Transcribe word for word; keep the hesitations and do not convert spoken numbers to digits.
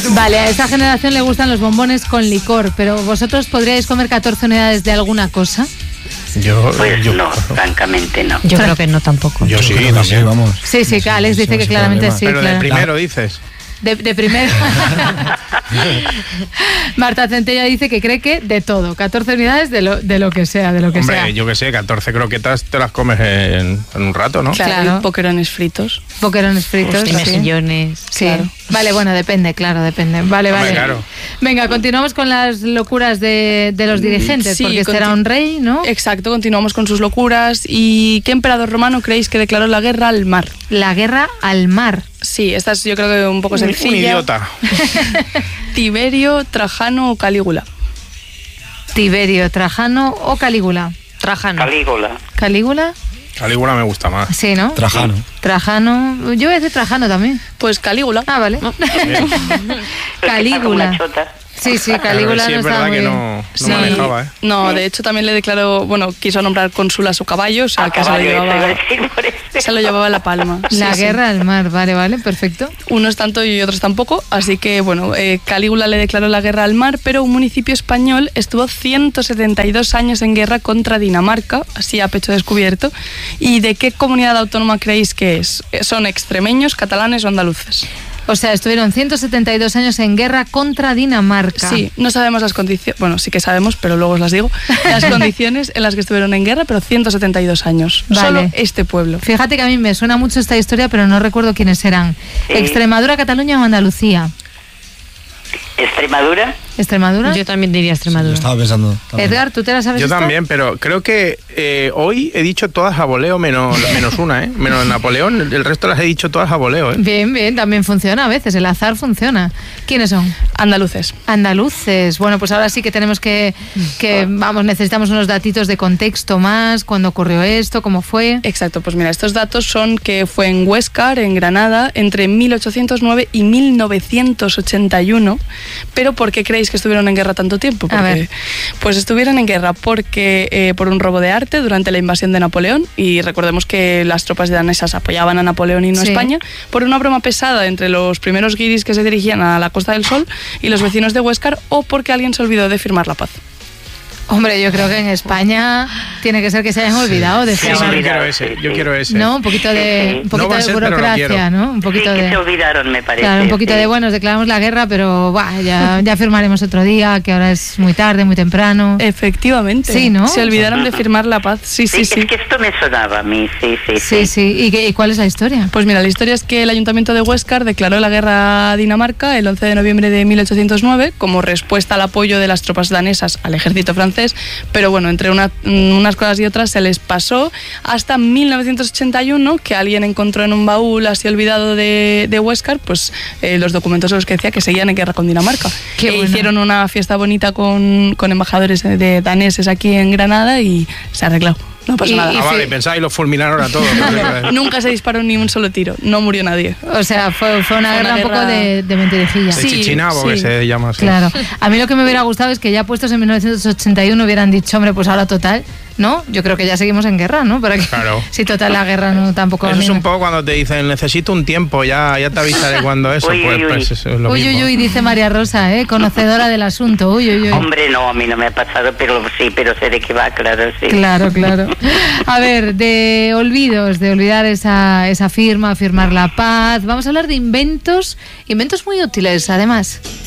Vale, a esta generación le gustan los bombones con licor, pero ¿vosotros podríais comer catorce unidades de alguna cosa? Yo, Pues yo, no, francamente no. Yo creo que no tampoco. Yo sí, Creo que sí, también. vamos. Sí, sí, que Alex dice que claramente sí. Pero de claro. primero dices. De, de primero. Marta Centella dice que cree que de todo, catorce unidades de lo, de lo que sea, de lo que Hombre, sea. yo que sé, catorce croquetas te las comes en, en un rato, ¿no? Claro, Claro. y pokerones fritos. Pokerones fritos. Y sí. mejillones. Sí. Claro. Vale, bueno, depende, claro, depende. Vale, Hombre, vale. claro. Venga, continuamos con las locuras de, de los dirigentes, Sí, porque este conti- era un rey, ¿no? Exacto, continuamos con sus locuras. ¿Y qué emperador romano creéis que declaró la guerra al mar? La guerra al mar. Sí, esta es yo creo que un poco Un, sencilla. un idiota. Tiberio, Trajano o Calígula. Tiberio, Trajano o Calígula. Trajano. Calígula. ¿Calígula? Calígula me gusta más. Sí, ¿no? Trajano. Trajano. Yo voy a decir Trajano también. Pues Calígula. Ah, vale. Calígula. Sí, sí, Calígula sí, no es estaba verdad muy que bien. no, no Sí. manejaba, ¿eh? No, de hecho también le declaró, bueno, quiso nombrar cónsul a su caballo, o sea, A que se lo, caballo, eso iba a llevaba, decir por eso. se lo llevaba a la palma. La Sí, sí. guerra al mar, vale, vale, perfecto. Unos tanto y otros tampoco, así que bueno, eh, Calígula le declaró la guerra al mar, pero un municipio español estuvo ciento setenta y dos años en guerra contra Dinamarca, así a pecho descubierto. ¿Y de qué comunidad autónoma creéis que es? ¿Son extremeños, catalanes o andaluces? O sea, estuvieron ciento setenta y dos años en guerra contra Dinamarca. Sí, no sabemos las condiciones, bueno, sí que sabemos, pero luego os las digo, las condiciones en las que estuvieron en guerra, pero ciento setenta y dos años. Vale. Solo este pueblo. Fíjate que a mí me suena mucho esta historia, pero no recuerdo quiénes eran. Sí. Extremadura, Cataluña o Andalucía. ¿Extremadura? ¿Extremadura? Yo también diría Lo Extremadura. estaba pensando. también. Edgar, ¿tú te la sabes Yo esta? también, pero creo que eh, hoy he dicho todas a voleo menos, menos una, ¿eh? Menos Napoleón, el resto las he dicho todas a voleo, ¿eh? Bien, bien, también funciona a veces, el azar funciona. ¿Quiénes son? Andaluces. Andaluces. Bueno, pues ahora sí que tenemos que, que vamos, necesitamos unos datitos de contexto más, cuándo ocurrió esto, cómo fue. Exacto, pues mira, estos datos son que fue en Huéscar, en Granada, entre mil ochocientos nueve y mil novecientos ochenta y uno. Pero ¿por qué creéis que estuvieron en guerra tanto tiempo? A ver. Pues estuvieron en guerra porque eh, por un robo de arte durante la invasión de Napoleón, y recordemos que las tropas danesas apoyaban a Napoleón y no a Sí. España, por una broma pesada entre los primeros guiris que se dirigían a la Costa del Sol y los vecinos de Huéscar, o porque alguien se olvidó de firmar la paz. Hombre, yo creo que en España tiene que ser que se hayan olvidado de Sí, firmar. sí, yo olvidado, quiero ese, sí, yo sí. quiero ese. ¿No? Un poquito de, Sí, sí. un poquito No va a de ser, pero lo burocracia, quiero. ¿no? Un poquito Sí, que de... se olvidaron, me parece. Claro, un poquito sí. de, bueno, nos declaramos la guerra, pero bah, ya, ya firmaremos otro día, que ahora es muy tarde, muy temprano. Efectivamente. Sí, ¿no? Se olvidaron de firmar la paz. Sí, sí, Sí, sí. es que esto me sonaba a mí, sí, sí, Sí, sí. ¿Y, qué- y cuál es la historia? Pues mira, la historia es que el Ayuntamiento de Huéscar declaró la guerra a Dinamarca el once de noviembre de mil ochocientos nueve como respuesta al apoyo de las tropas danesas al ejército francés, pero bueno, entre una- unas cosas y otras se les pasó hasta mil novecientos ochenta y uno, que alguien encontró en un baúl así olvidado de, de Huéscar, pues eh, los documentos en los que decía que seguían en guerra con Dinamarca. Qué E bueno. hicieron una fiesta bonita con, con embajadores de daneses aquí en Granada y se arregló. No pasó Y- nada. Ah, vale, pensaba y los fulminaron a todos. Nunca se disparó ni un solo tiro, no murió nadie. O sea, fue, fue una Fue guerra una un poco guerra- de, de mentirijilla. De Sí, Chichinabo, que sí. se llama así. Claro. A mí lo que me hubiera gustado es que ya puestos en mil novecientos ochenta y uno hubieran dicho, hombre, pues ahora total, ¿no? Yo creo que ya seguimos en guerra, ¿no? Para que, Claro. Si total la guerra no tampoco... Eso a mí es un me- poco cuando te dicen, necesito un tiempo, ya, ya te avisaré cuando eso. Uy, pues, uy, uy. pues eso es lo Uy, mismo. uy, uy, dice María Rosa, ¿eh? Conocedora del asunto. Uy, uy, uy. Hombre, no, a mí no me ha pasado, pero sí, pero sé de qué va, claro, sí. Claro, claro. A ver, de olvidos, de olvidar esa, esa firma, firmar la paz. Vamos a hablar de inventos, inventos muy útiles, además.